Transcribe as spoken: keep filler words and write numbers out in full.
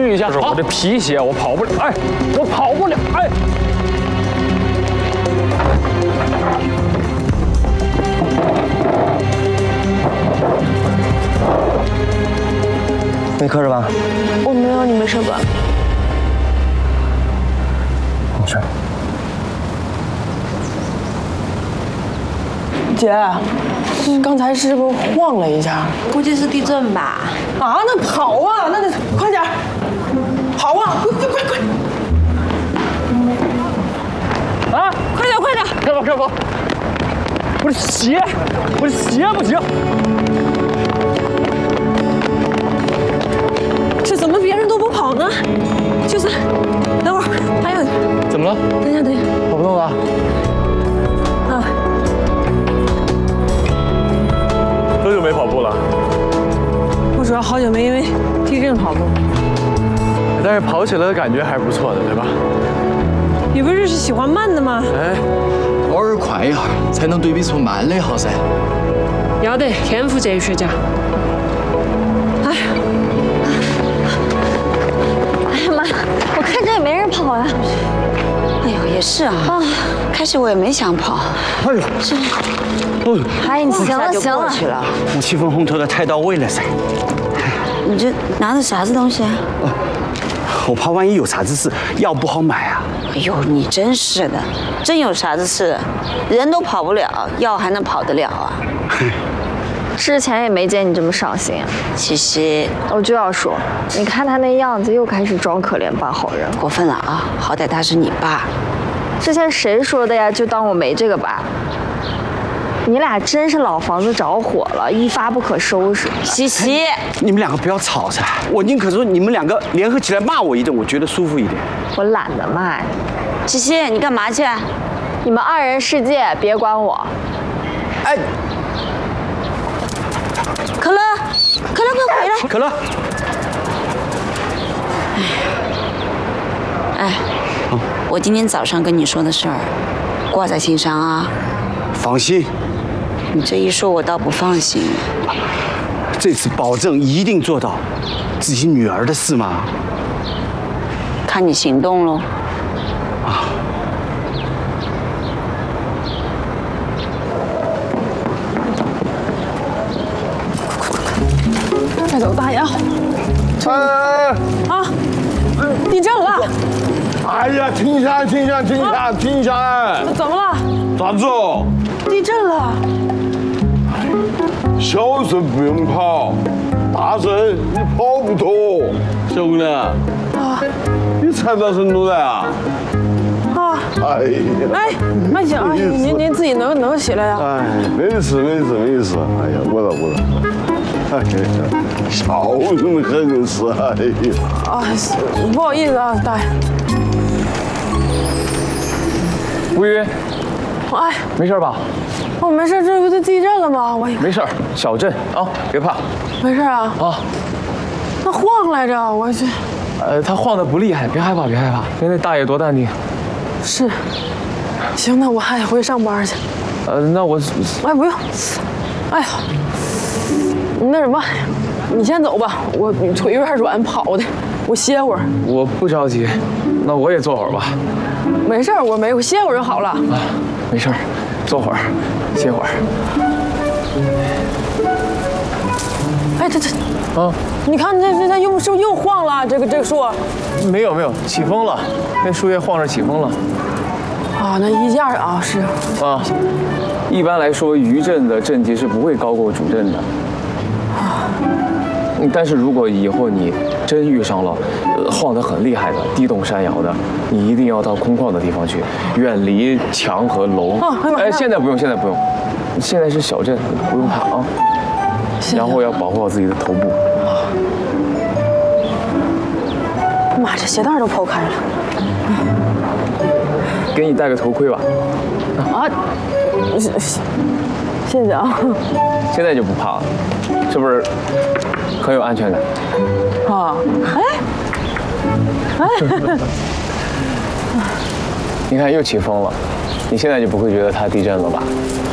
吁一下。我这皮鞋我跑不了，哎，我跑不了，哎。 没磕着吧？ 我没有，你没事吧？ 没事。 姐，刚才是不是晃了一下？ 估计是地震吧。 啊，那跑啊，那得快点，跑啊，快快快快！ 啊， 快点快点！ 快跑快跑！我的鞋，我的鞋不行。 这怎么别人都不跑呢？就是，等会儿，哎呀， 怎么了？ 等一下等一下， 跑不动了。 啊。 多久没跑步了？ 我主要好久没因为地震跑步， 但是跑起来的感觉还是不错的，对吧？ 你不是喜欢慢的吗？ 哎， 偶尔快一下，才能对比出慢的好噻。 要得，天赋哲学家。哎呀， 哎呀妈，我看这也没人跑呀。 哎呦，也是啊。啊，开始我也没想跑。 哎呦， 是。 哎，你行了行了， 我气氛烘托的太到位了噻。 你这拿的啥子东西啊？ 我怕万一有啥子事，药不好买啊。 哎呦，你真是的，真有啥子事，人都跑不了，药还能跑得了啊？ 之前也没见你这么伤心啊。 其实我就要说，你看他那样子，又开始装可怜扮好人， 过分了啊！好歹他是你爸。 之前谁说的呀？就当我没这个爸。你俩真是老房子着火了，一发不可收拾。 西西， 你们两个不要吵噻，我宁可说你们两个联合起来骂我一顿，我觉得舒服一点。 我懒得骂你。 西西，你干嘛去？ 你们二人世界，别管我。 哎， 可乐，可乐，快回来！ 可乐。 哎，我今天早上跟你说的事儿，挂在心上啊。 放心， 你这一说，我倒不放心。 这次保证一定做到自己女儿的事嘛。 看你行动喽。 啊。 快走，大爷！ 哎啊！地震了！ 哎呀，停下来，停下来，停下来，停下来！ 怎么了？ 咋子哦？ 地震了！ 小声不用跑，大声你跑不脱。小姑娘，啊，你才到成都来啊？ 啊！ 哎呀！ 哎，慢些啊！您您自己能能起来呀？ 哎，没事没事没事。哎呀，我了我了。哎呀，笑容很是哎呀。 啊，不好意思啊，大爷。 吴云， 哎， 没事吧？ 我没事，这不是地震了吗？我没事，小震啊，别怕。 没事啊。 啊， 那晃来着，我去。 呃，他晃得不厉害，别害怕，别害怕。现在大爷多淡定。 是。行，那我还得回去上班去。 呃，那我…… 哎，不用。哎呀，那什么，你先走吧，我腿有点软，跑的，我歇会儿。 我不着急，那我也坐会儿吧。 没事，我没，我歇会儿就好了。啊， 没事，坐会儿，歇会儿。 哎，这这， 啊， 你看这这这又是不是又晃了？这个这个树？ 没有没有，起风了，那树叶晃着起风了。 啊，那衣架啊是。 啊，一般来说，余震的震级是不会高过主震的。啊，但是如果以后你真遇上了，呃，晃得很厉害的、地动山摇的，你一定要到空旷的地方去，远离墙和楼。 啊， 哎，现在不用，现在不用，现在是小震，不用怕啊。然后要保护好自己的头部。 妈，这鞋带都抛开了。 给你戴个头盔吧。 啊，谢谢谢啊。 现在就不怕了，是不是很有安全感？ 啊，哎，哎， 你看又起风了，你现在就不会觉得它地震了吧？